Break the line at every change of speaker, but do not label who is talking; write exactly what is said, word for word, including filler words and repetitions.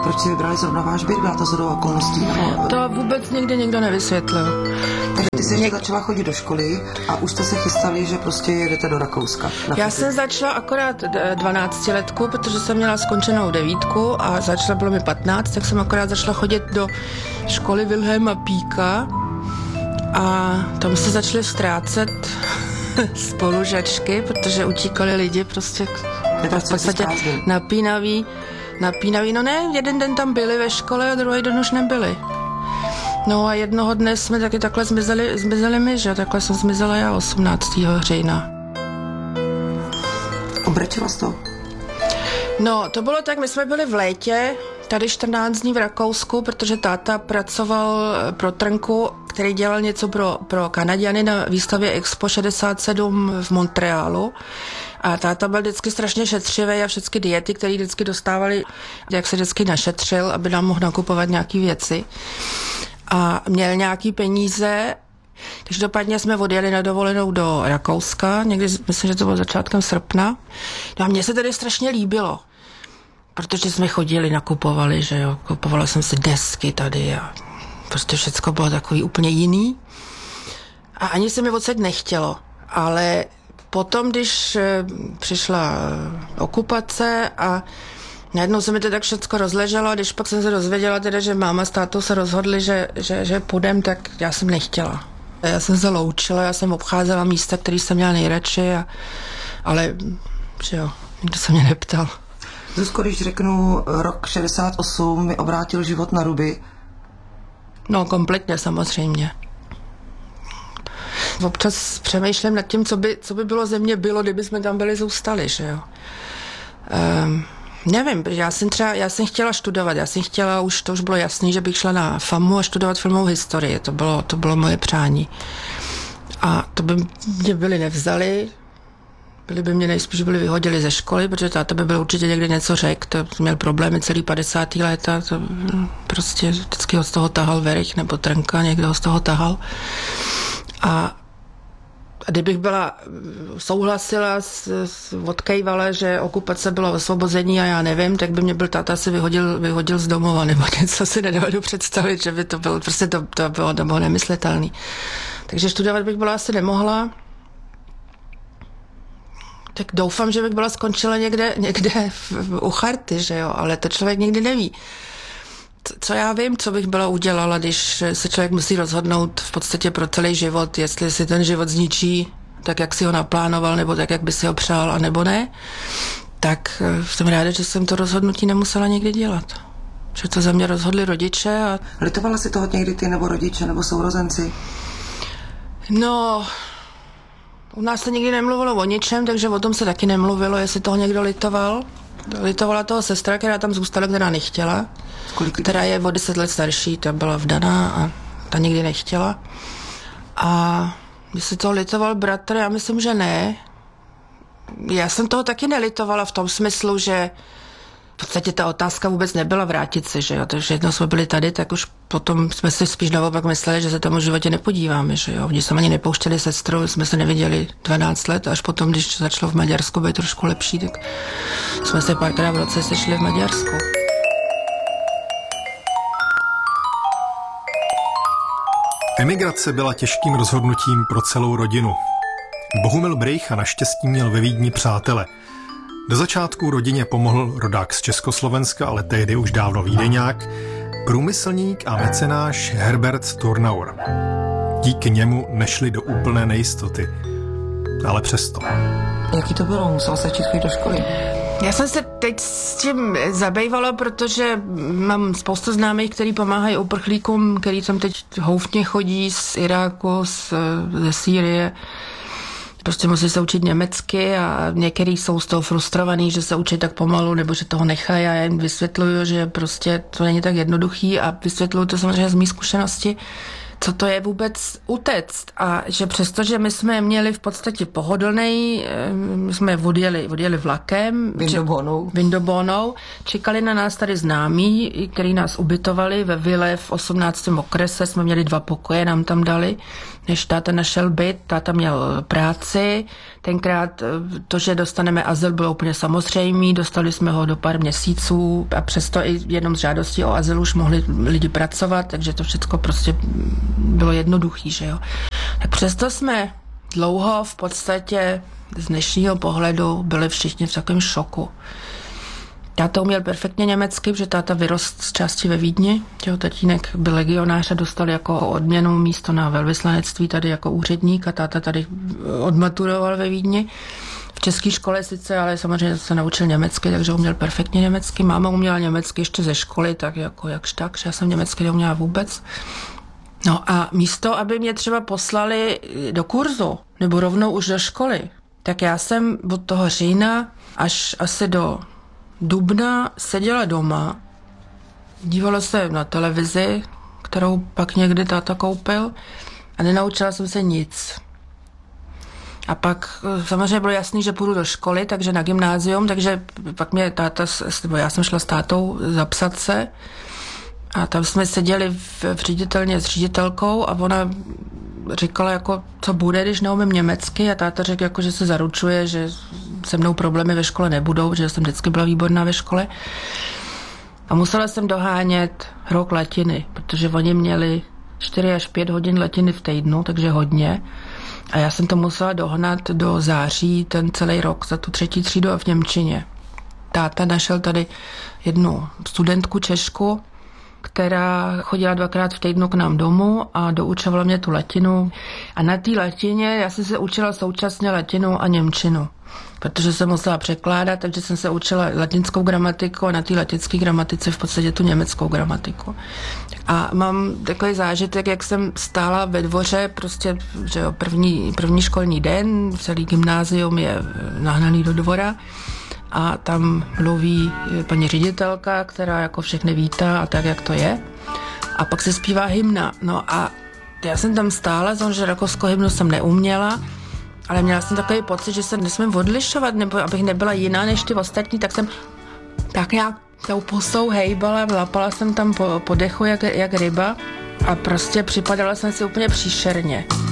proč si vybrali zrovna váš byt? Byla to shodou okolností? Nebo...
To vůbec nikdy nikdo nevysvětlil.
Takže ty jsi ještě začala chodit do školy a už jste se chystali, že prostě jedete do Rakouska.
Já jsem začala akorát dvanáctiletku, protože jsem měla skončenou devítku a začala, bylo mi patnáct, tak jsem akorát začala chodit do školy Wilhelma Píka a tam se začaly ztrácet spolužačky, protože utíkali lidi prostě v podstatě napínaví, napínaví. No ne, jeden den tam byli ve škole a druhý den už nebyli. No a jednoho dne jsme taky takhle zmizeli, zmizeli my, že? Takhle jsem zmizela já osmnáctého října.
Obrečela jsi to?
No, to bylo tak, my jsme byli v létě, tady čtrnáct dní v Rakousku, protože táta pracoval pro Trnku, který dělal něco pro, pro Kanaďany na výstavě Expo šedesát sedm v Montrealu. A táta byl vždycky strašně šetřivý a všechny diety, které vždycky dostávali, jak se vždycky našetřil, aby nám mohl nakupovat nějaké věci. A měl nějaký peníze, takže dopadně jsme odjeli na dovolenou do Rakouska, někdy, myslím, že to bylo začátkem srpna. No a mně se tady strašně líbilo, protože jsme chodili, nakupovali, že jo, kupovala jsem si desky tady a prostě všecko bylo takový úplně jiný. A ani se mi odsaď nechtělo, ale potom, když přišla okupace a najednou se mi to tak všecko rozleželo, a když pak jsem se dozvěděla teda, že máma s tátou se rozhodli, že, že, že půjdem, tak já jsem nechtěla. Já jsem se loučila, já jsem obcházela místa, který jsem měla nejradši, a, ale že jo, nikdo se mě neptal.
Zuzko, když řeknu rok šedesát osm mi obrátil život na ruby.
No, kompletně samozřejmě. Občas přemýšlím nad tím, co by, co by bylo ze mě bylo, kdyby jsme tam byli zůstali, že jo. Um, nevím, já jsem třeba, já jsem chtěla studovat, já jsem chtěla, už to už bylo jasný, že bych šla na FAMu a studovat filmovou historii, to bylo, to bylo moje přání. A to by mě byli nevzali, byli by mě nejspíš byli vyhodili ze školy, protože táta by byl určitě někdy něco řekl, to měl problémy celý padesátá léta, to prostě vždycky ho z toho tahal Verich nebo Trnka, někdo ho z toho tahal. A A kdybych byla, souhlasila, s, s, odkejvala, že okupace bylo osvobození a já nevím, tak by mě byl táta si vyhodil, vyhodil z domova, nebo něco si nedovedu představit, že by to bylo, prostě to, to bylo, to bylo nemyslitelný. Takže studovat bych byla asi nemohla. Tak doufám, že bych byla skončila někde, někde v, v, u charty, že jo, ale to člověk nikdy neví. Co já vím, co bych byla udělala, když se člověk musí rozhodnout v podstatě pro celý život, jestli si ten život zničí tak, jak si ho naplánoval, nebo tak, jak by si ho přál, a nebo ne, tak jsem ráda, že jsem to rozhodnutí nemusela nikdy dělat. Že to za mě rozhodli rodiče. A...
Litovala si toho někdy ty, nebo rodiče, nebo sourozenci?
No, u nás se nikdy nemluvilo o ničem, takže o tom se taky nemluvilo, jestli toho někdo litoval. Litovala toho sestra, která tam zůstala, která nechtěla.
Kolik
která je o deset let starší, ta byla vdaná a ta nikdy nechtěla. A jestli toho litoval bratr, já myslím, že ne. Já jsem toho taky nelitovala v tom smyslu, že v podstatě ta otázka vůbec nebyla vrátit se, že jo. Takže jednou jsme byli tady, tak už potom jsme si spíš naopak mysleli, že se tomu v životě nepodíváme, že jo. Když jsme ani nepouštěli sestru, jsme se neviděli dvanáct let, až potom, když začalo v Maďarsku být trošku lepší, tak jsme se párkrát v roce sešli v Maďarsku.
Emigrace byla těžkým rozhodnutím pro celou rodinu. Bohumil Brejcha naštěstí měl ve Vídni přátele. Do začátku rodině pomohl rodák z Československa, ale tehdy už dávno vídeňák, průmyslník a mecenáš Herbert Turnauer. Díky němu nešli do úplné nejistoty. Ale přesto.
Jaký to bylo? Musela se začít chodit do školy?
Já jsem se teď s tím zabývala, protože mám spoustu známých, kteří pomáhají uprchlíkům, který tam teď houfně chodí z Iráku, z, ze Sýrie. Prostě musí se učit německy a některý jsou z toho frustrovaný, že se učí tak pomalu, nebo že toho nechají, a já jim vysvětluju, že prostě to není tak jednoduchý, a vysvětluju to samozřejmě z mý zkušenosti, co to je vůbec utéct, a že přestože my jsme měli v podstatě pohodlnej, my jsme odjeli, odjeli vlakem,
Vindobonou.
Vindobonou, čekali na nás tady známí, který nás ubytovali ve vile v osmnáctém okrese, jsme měli dva pokoje, nám tam dali, než táta našel byt, táta měl práci, tenkrát to, že dostaneme azyl, bylo úplně samozřejmé, dostali jsme ho do pár měsíců a přesto i jednou z žádostí o azyl už mohli lidi pracovat, takže to všechno prostě bylo jednoduchý, že jo. Tak přesto jsme dlouho v podstatě z dnešního pohledu byli všichni v takovém šoku. Táta uměl perfektně německy, protože táta vyrost z části ve Vídni. Jeho tatínek byl legionář a dostal jako odměnu místo na velvyslanectví tady jako úředník a táta tady odmaturoval ve Vídni. V české škole sice, ale samozřejmě se naučil německy, takže uměl perfektně německy. Máma uměla německy ještě ze školy, tak jako jakž tak, že já jsem německy neuměla vůbec. No a místo, aby mě třeba poslali do kurzu nebo rovnou už do školy, tak já jsem od toho října až asi do dubna seděla doma, dívala se na televizi, kterou pak někdy táta koupil a nenaučila jsem se nic. A pak samozřejmě bylo jasný, že půjdu do školy, takže na gymnázium, takže pak mě táta, nebo já jsem šla s tátou zapsat se a tam jsme seděli v, v ředitelně s ředitelkou a ona říkala, jako, co bude, když neumím německy a táta řekl, jako, že se zaručuje, že se mnou problémy ve škole nebudou, že jsem vždycky byla výborná ve škole. A musela jsem dohánět rok latiny, protože oni měli čtyři až pět hodin latiny v týdnu, takže hodně. A já jsem to musela dohnat do září ten celý rok za tu třetí třídu a v němčině. Táta našel tady jednu studentku Češku, která chodila dvakrát v týdnu k nám domů a doučovala mě tu latinu. A na té latině já jsem se učila současně latinu a němčinu, protože jsem musela překládat, takže jsem se učila latinskou gramatiku a na té latinské gramatice v podstatě tu německou gramatiku. A mám takový zážitek, jak jsem stála ve dvoře, prostě, že jo, první, první školní den, celý gymnázium je nahnaný do dvora a tam mluví paní ředitelka, která jako všechny vítá a tak, jak to je. A pak se zpívá hymna. No a já jsem tam stála, protože rakouskou hymnu jsem neuměla, ale měla jsem takový pocit, že se nesmím odlišovat, nebo abych nebyla jiná než ty ostatní, tak jsem tak nějak tou pusou hejbala, lapala jsem tam po, po dechu jak, jak ryba a prostě připadala jsem si úplně příšerně.